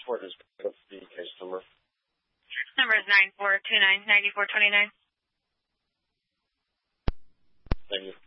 for it is what's the case number? Number is 9429-9429. Thank you.